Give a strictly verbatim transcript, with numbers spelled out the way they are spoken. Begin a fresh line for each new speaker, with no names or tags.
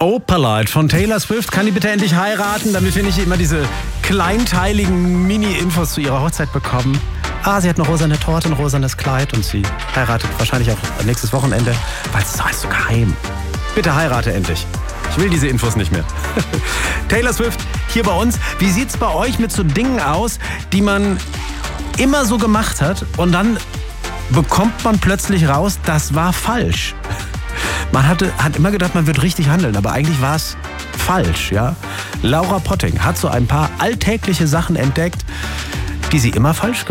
Opalite von Taylor Swift. Kann die bitte endlich heiraten? Damit wir nicht immer diese kleinteiligen Mini-Infos zu ihrer Hochzeit bekommen. Ah, sie hat eine rosane Torte, ein rosanes Kleid und sie heiratet wahrscheinlich auch nächstes Wochenende, weil es ist alles so geheim. Bitte heirate endlich. Ich will diese Infos nicht mehr. Taylor Swift hier bei uns. Wie sieht's bei euch mit so Dingen aus, die man immer so gemacht hat und dann bekommt man plötzlich raus, das war falsch? Man hatte, hat immer gedacht, man wird richtig handeln, aber eigentlich war es falsch, ja? Laura Potting hat so ein paar alltägliche Sachen entdeckt, die sie immer falsch gemacht hat.